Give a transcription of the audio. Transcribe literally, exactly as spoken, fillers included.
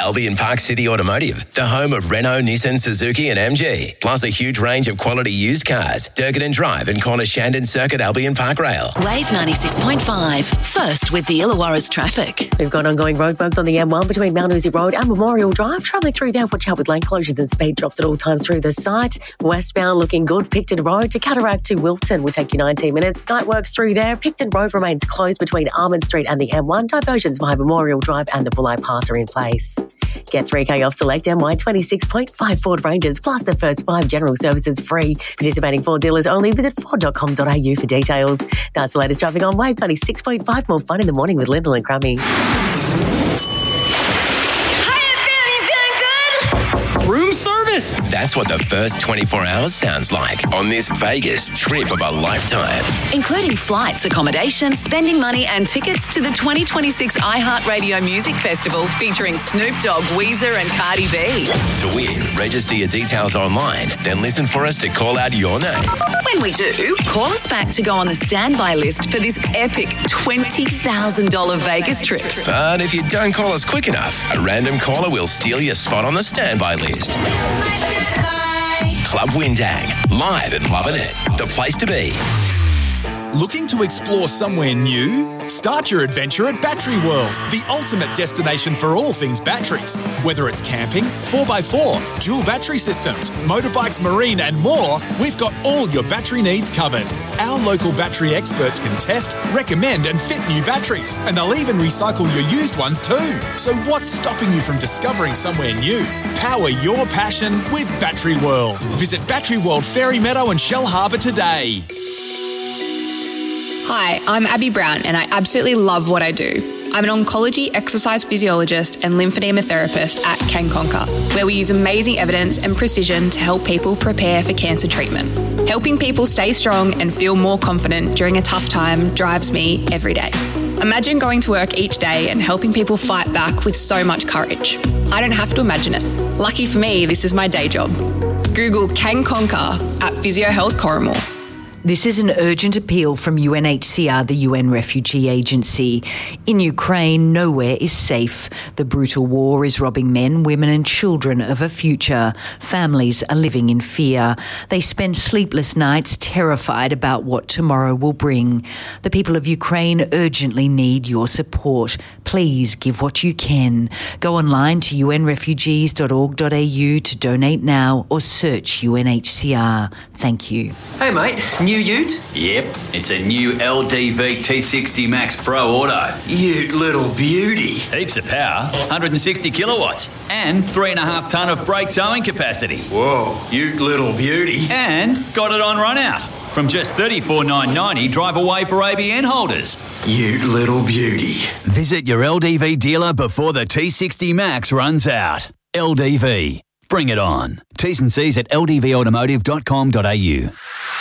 Albion Park City Automotive, the home of Renault, Nissan, Suzuki and M G. Plus a huge range of quality used cars. Durkin Drive and corner Shandon Circuit, Albion Park Rail. Wave ninety-six point five. First with the Illawarra's traffic. We've got ongoing roadworks on the M one between Mount Uzi Road and Memorial Drive. Travelling through there, watch out with lane closures and speed drops at all times through the site. Westbound looking good. Picton Road to Cataract to Wilton will take you nineteen minutes. Night works through there. Picton Road remains closed between Armand Street and the M one. Diversions via Memorial Drive and the Bulli Pass are in place. Get three K off select M Y twenty-six point five Ford Rangers plus the first five general services free. Participating Ford dealers only. Visit ford dot com dot a u for details. That's the latest traffic on Wave ninety-six point five. More fun in the morning with Lyndall and Crummy. Room service. That's what the first twenty-four hours sounds like on this Vegas trip of a lifetime. Including flights, accommodation, spending money and tickets to the twenty twenty-six iHeartRadio Music Festival featuring Snoop Dogg, Weezer and Cardi B. To win, register your details online, then listen for us to call out your name. When we do, call us back to go on the standby list for this epic twenty thousand dollars Vegas trip. But if you don't call us quick enough, a random caller will steal your spot on the standby list. Club Windang, live and loving it. The place to be. Looking to explore somewhere new? Start your adventure at Battery World, the ultimate destination for all things batteries. Whether it's camping, four by four, dual battery systems, motorbikes, marine and more, we've got all your battery needs covered. Our local battery experts can test, recommend and fit new batteries, and they'll even recycle your used ones too. So what's stopping you from discovering somewhere new? Power your passion with Battery World. Visit Battery World Fairy Meadow and Shell Harbour today. Hi, I'm Abby Brown and I absolutely love what I do. I'm an oncology exercise physiologist and lymphedema therapist at CanConquer, where we use amazing evidence and precision to help people prepare for cancer treatment. Helping people stay strong and feel more confident during a tough time drives me every day. Imagine going to work each day and helping people fight back with so much courage. I don't have to imagine it. Lucky for me, this is my day job. Google CanConquer at Physio Health Corrimal. This is an urgent appeal from U N H C R, the U N Refugee Agency. In Ukraine, nowhere is safe. The brutal war is robbing men, women and children of a future. Families are living in fear. They spend sleepless nights terrified about what tomorrow will bring. The people of Ukraine urgently need your support. Please give what you can. Go online to u n refugees dot org dot a u to donate now or search U N H C R. Thank you. Hey mate, new ute? Yep, it's a new L D V T sixty Max Pro Auto. Ute little beauty. Heaps of power, one hundred sixty kilowatts, and three and a half tonne of brake towing capacity. Whoa, ute little beauty. And got it on run out. From just thirty-four thousand nine hundred ninety drive away for A B N holders. Ute little beauty. Visit your L D V dealer before the T sixty Max runs out. L D V. Bring it on. T's and C's at l d v automotive dot com dot a u.